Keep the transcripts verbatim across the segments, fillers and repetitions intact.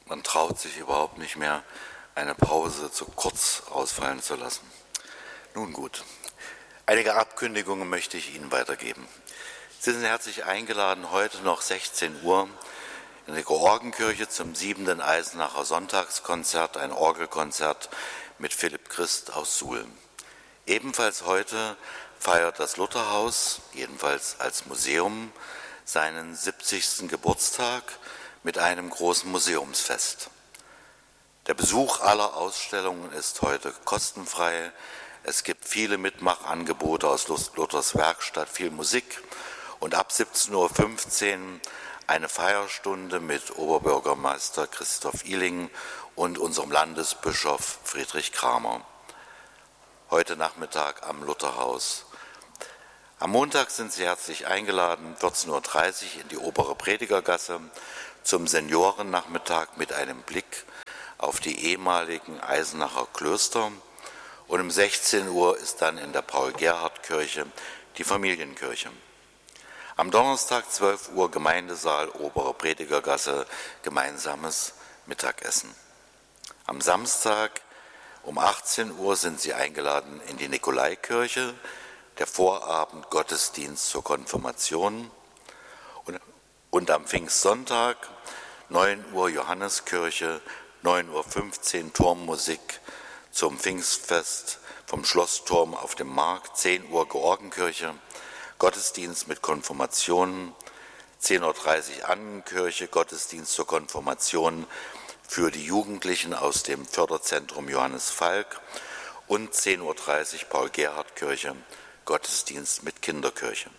Man traut sich überhaupt nicht mehr, eine Pause zu kurz ausfallen zu lassen. Nun gut, einige Abkündigungen möchte ich Ihnen weitergeben. Sie sind herzlich eingeladen, heute noch sechzehn Uhr in der Georgenkirche zum siebenten Eisenacher Sonntagskonzert, ein Orgelkonzert mit Philipp Christ aus Suhl. Ebenfalls heute feiert das Lutherhaus, jedenfalls als Museum, seinen siebzigsten Geburtstag mit einem großen Museumsfest. Der Besuch aller Ausstellungen ist heute kostenfrei. Es gibt viele Mitmachangebote aus Luthers Werkstatt, viel Musik und ab siebzehn Uhr fünfzehn eine Feierstunde mit Oberbürgermeister Christoph Ihling und unserem Landesbischof Friedrich Kramer. Heute Nachmittag am Lutherhaus. Am Montag sind Sie herzlich eingeladen, vierzehn Uhr dreißig in die obere Predigergasse zum Seniorennachmittag mit einem Blick auf die ehemaligen Eisenacher Klöster. Und um sechzehn Uhr ist dann in der Paul-Gerhardt-Kirche die Familienkirche. Am Donnerstag zwölf Uhr Gemeindesaal, obere Predigergasse, gemeinsames Mittagessen. Am Samstag um achtzehn Uhr sind Sie eingeladen in die Nikolaikirche, der Vorabend Gottesdienst zur Konfirmation. Und, und am Pfingstsonntag neun Uhr Johanneskirche, neun Uhr fünfzehn Turmmusik zum Pfingstfest vom Schlossturm auf dem Markt, zehn Uhr Georgenkirche, Gottesdienst mit Konfirmation, zehn Uhr dreißig Annenkirche, Gottesdienst zur Konfirmation für die Jugendlichen aus dem Förderzentrum Johannes Falk und zehn Uhr dreißig Paul-Gerhardt-Kirche, Gottesdienst mit Kinderkirche.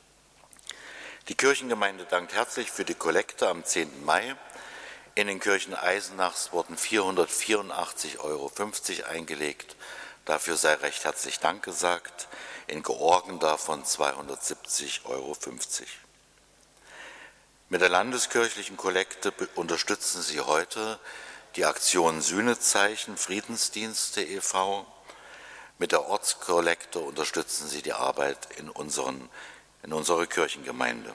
Die Kirchengemeinde dankt herzlich für die Kollekte am zehnten Mai. In den Kirchen Eisenachs wurden vierhundertvierundachtzig Euro fünfzig eingelegt. Dafür sei recht herzlich Dank gesagt. In Georgen davon zweihundertsiebzig Euro fünfzig. Mit der landeskirchlichen Kollekte unterstützen Sie heute die Aktion Sühnezeichen Friedensdienste e V Mit der Ortskollekte unterstützen Sie die Arbeit in, unseren, in unserer Kirchengemeinde.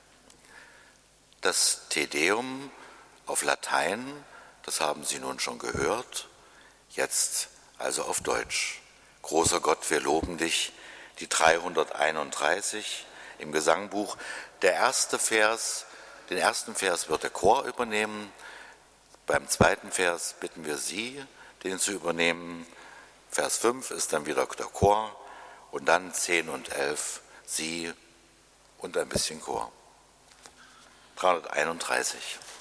Das Te Deum auf Latein, das haben Sie nun schon gehört, jetzt also auf Deutsch. Großer Gott, wir loben dich, die dreihunderteinunddreißig im Gesangbuch. Der erste Vers, den ersten Vers wird der Chor übernehmen. Beim zweiten Vers bitten wir Sie, den zu übernehmen. Vers fünf ist dann wieder der Chor und dann zehn und elf Sie und ein bisschen Chor. dreihunderteinunddreißig.